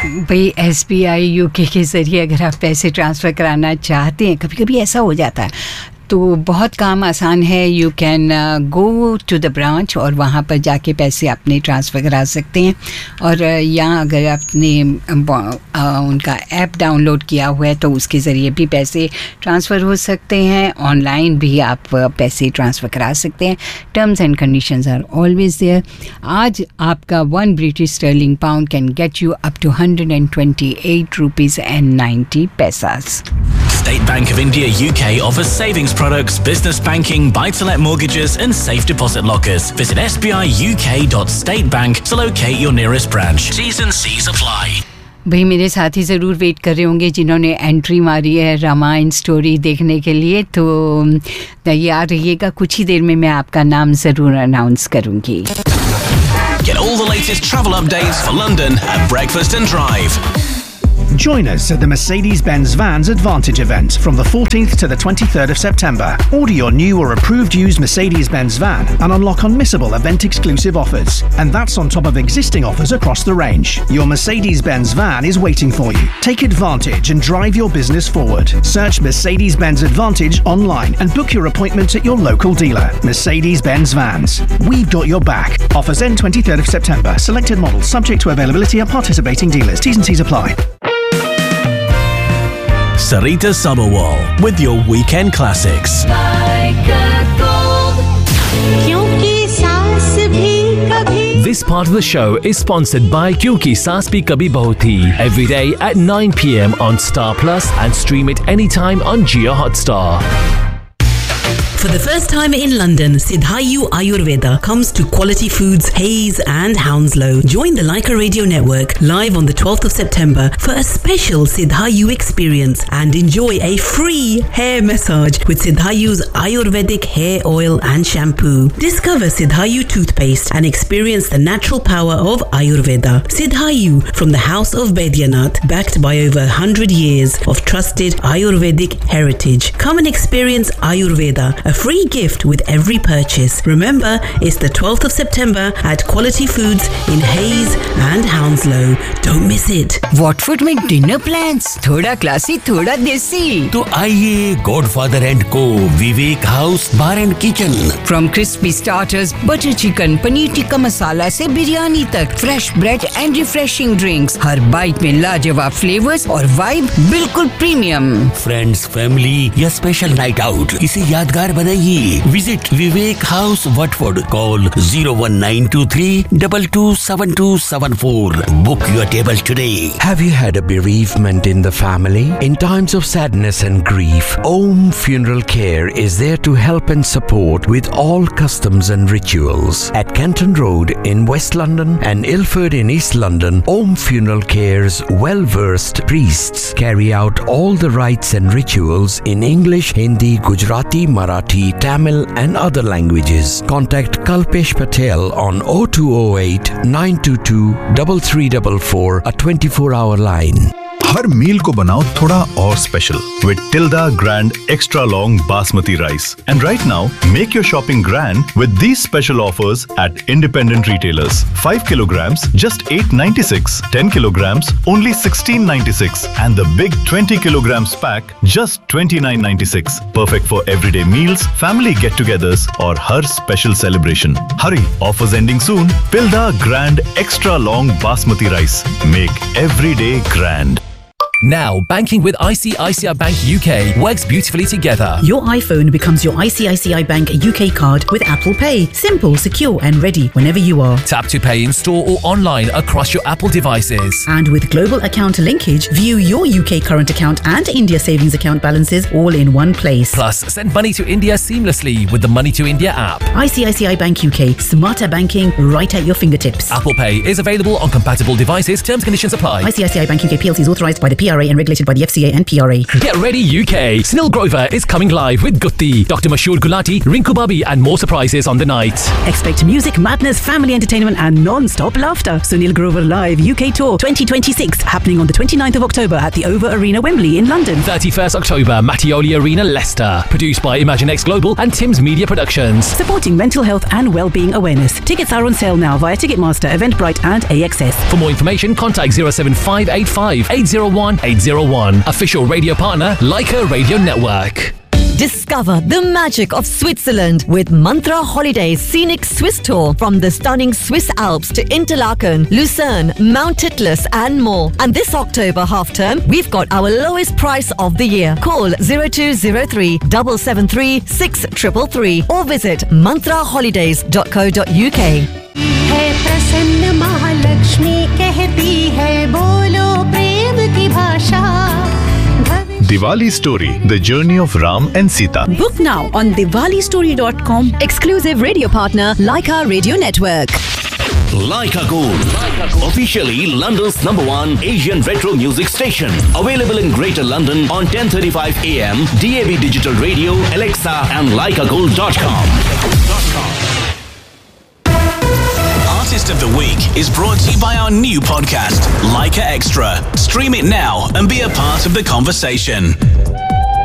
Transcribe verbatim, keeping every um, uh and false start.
भाई S B I UK के ज़रिए अगर आप पैसे ट्रांसफ़र कराना चाहते हैं, कभी कभी ऐसा हो जाता है, तो बहुत काम आसान है. You can go to the branch और वहाँ पर जाके पैसे अपने ट्रांसफ़र करा सकते हैं. और यहाँ अगर आपने उनका ऐप डाउनलोड किया हुआ है तो उसके ज़रिए भी पैसे ट्रांसफ़र हो सकते हैं. ऑनलाइन भी आप पैसे ट्रांसफ़र करा सकते हैं. Terms and conditions are always there. आज आपका one British sterling pound can get you up two hundred and twenty eight rupees and ninety पैसास. State Bank of India U K offers savings products, business banking, buy-to-let mortgages and safe deposit lockers. Visit s b i u k dot state bank to locate your nearest branch. T's and C's apply. भाई मेरे साथी ज़रूर wait कर रहे होंगे जिन्होंने entry मारी है रामायण स्टोरी देखने के लिए, तो तैयार रहिएगा. कुछ ही देर में मैं आपका नाम ज़रूर अनाउंस करूँगी. Get all the latest travel updates for London at Breakfast and Drive. Join us at the Mercedes-Benz Vans Advantage event from the fourteenth to the twenty-third of September. Order your new or approved used Mercedes-Benz van and unlock unmissable event-exclusive offers. And that's on top of existing offers across the range. Your Mercedes-Benz van is waiting for you. Take advantage and drive your business forward. Search Mercedes-Benz Advantage online and book your appointment at your local dealer. Mercedes-Benz Vans. We've got your back. Offers end twenty-third of September. Selected models subject to availability at participating dealers. T's and C's apply. Sarita Sabharwal with your weekend classics. Like a gold. क्योंकि सास भी कभी. This part of the show is sponsored by Kyunki Saas Bhi Kabhi Bahu Thi. Every day at nine p.m. on Star Plus and stream it anytime on Jio Hotstar. For the first time in London, Siddhayu Ayurveda comes to Quality Foods, Hayes and Hounslow. Join the Leica Radio Network live on the twelfth of September for a special Siddhayu experience and enjoy a free hair massage with Siddhayu's Ayurvedic hair oil and shampoo. Discover Siddhayu toothpaste and experience the natural power of Ayurveda. Siddhayu from the House of Baidyanath, backed by over one hundred years of trusted Ayurvedic heritage. Come and experience Ayurveda. A free gift with every purchase. Remember, it's the twelfth of September at Quality Foods in Hayes and Hounslow. Don't miss it. Watford में dinner plans, थोड़ा classy थोड़ा देसी. तो आइए godfather and को विवेक house bar and kitchen. From crispy starters, butter chicken, paneer tikka masala से बिरयानी तक, fresh bread and refreshing drinks. Her bite में लाजवाब फ्लेवर्स और वाइब बिल्कुल प्रीमियम. फ्रेंड्स, फैमिली या स्पेशल नाइट आउट, इसे यादगार बनाइए. Visit Vivek house वटफोर्ड. Call zero one nine two three two two seven two seven four. Book your table today. Have you had a bereavement in the family? In times of sadness and grief, Om Funeral Care is there to help and support with all customs and rituals. At Canton Road in West London and Ilford in East London, Om Funeral Care's well-versed priests carry out all the rites and rituals in English, Hindi, Gujarati, Marathi, Tamil and other languages. Contact Kalpesh Patel on oh two oh eight nine two two three three four four, a twenty-four hour line. हर मील को बनाओ थोड़ा और special with Tilda Grand Extra Long Basmati Rice. And right now, make your shopping grand with these special offers at independent retailers. five kilograms, just eight ninety-six. ten kilograms, only sixteen ninety-six. And the big twenty kilograms pack, just twenty-nine ninety-six. Perfect for everyday meals, family get-togethers, or her special celebration. Hurry, offers ending soon. Tilda Grand Extra Long Basmati Rice. Make every day grand. Now, banking with I C I C I Bank U K works beautifully together. Your iPhone becomes your I C I C I Bank U K card with Apple Pay. Simple, secure and ready whenever you are. Tap to pay in store or online across your Apple devices. And with global account linkage, view your U K current account and India savings account balances all in one place. Plus, send money to India seamlessly with the Money to India app. I C I C I Bank U K. Smarter banking right at your fingertips. Apple Pay is available on compatible devices. Terms and conditions apply. I C I C I Bank U K P L C is authorised by the P P R A and regulated by the F C A and P R A. Get ready U K. Snil Grover is coming live with Gutti, Doctor Mashoor Gulati, Rinku Babi and more surprises on the night. Expect music, madness, family entertainment and non-stop laughter. Sunil Grover Live U K Tour twenty twenty-six happening on the twenty-ninth of October at the Over Arena, Wembley in London. thirty-first October, Mattioli Arena, Leicester. Produced by ImagineX Global and Tim's Media Productions. Supporting mental health and well-being awareness. Tickets are on sale now via Ticketmaster, Eventbrite and A X S. For more information, contact zero seven five eight five eight zero one eight zero one. Official radio partner, Leica Radio Network. Discover the magic of Switzerland with Mantra Holidays Scenic Swiss Tour from the stunning Swiss Alps to Interlaken, Lucerne, Mount Titlis and more. And this October half term, we've got our lowest price of the year. Call zero two zero three seven seven three six three three three or visit mantra holidays dot co dot U K. है प्रसन्न महालक्ष्मी कहती है बोलो प्रेम की भाषा. Diwali Story, the journey of Ram and Sita. Book now on diwali story dot com. Exclusive radio partner, Leica Radio Network. Leica Gold, officially London's number one Asian retro music station. Available in Greater London on ten thirty-five A M, D A B Digital Radio, Alexa and leica gold dot com. Artist of the Week is brought to you by our new podcast, Leica Extra. Stream it now and be a part of the conversation.